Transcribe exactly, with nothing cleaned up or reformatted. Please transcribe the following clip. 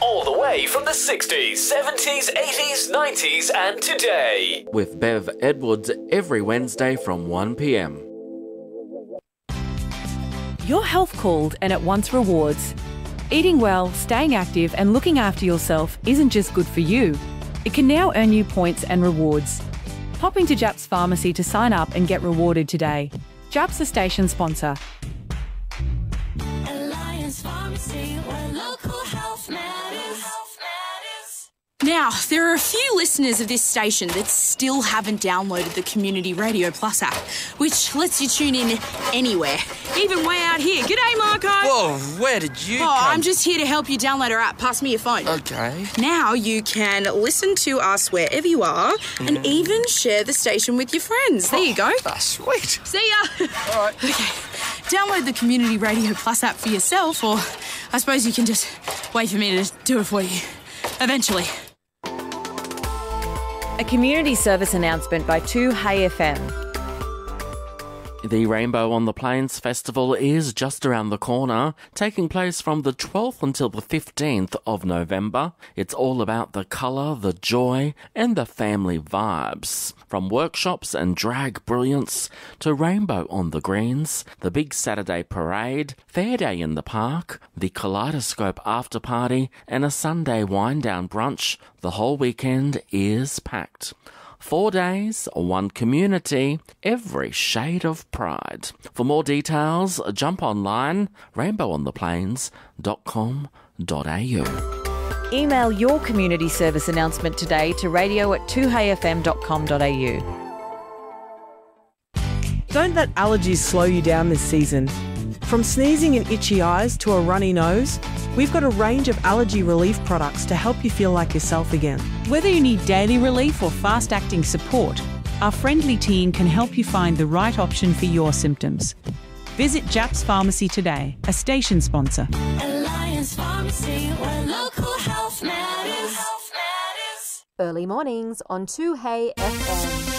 all the way from the sixties, seventies, eighties, nineties and today. With Bev Edwards every Wednesday from one p m. Your health called and it wants rewards. Eating well, staying active and looking after yourself isn't just good for you. It can now earn you points and rewards. Pop into Japs Pharmacy to sign up and get rewarded today. Japs a station sponsor. Alliance Pharmacy, where local health matters. Now, there are a few listeners of this station that still haven't downloaded the Community Radio Plus app, which lets you tune in anywhere, even way out here. G'day, Marco. Whoa, where did you Oh, come? I'm just here to help you download our app. Pass me your phone. Okay. Now you can listen to us wherever you are and even share the station with your friends. There you go. Ah, sweet. See ya. All right. Okay. Download the Community Radio Plus app for yourself, or I suppose you can just wait for me to do it for you. Eventually. A community service announcement by two Hey F M. The Rainbow on the Plains Festival is just around the corner, taking place from the twelfth until the fifteenth of November. It's all about the colour, the joy and the family vibes. From workshops and drag brilliance to Rainbow on the Greens, the big Saturday parade, Fair Day in the park, the Kaleidoscope after party and a Sunday wind-down brunch, the whole weekend is packed. Four days, one community, every shade of pride. For more details, jump online, rainbow on the plains dot com dot a u. Email your community service announcement today to radio at two hey f m dot com dot a u. Don't let allergies slow you down this season. From sneezing and itchy eyes to a runny nose, we've got a range of allergy relief products to help you feel like yourself again. Whether you need daily relief or fast-acting support, our friendly team can help you find the right option for your symptoms. Visit Japs Pharmacy today, a station sponsor. Alliance Pharmacy, where local health matters. Early mornings on two Hey F M.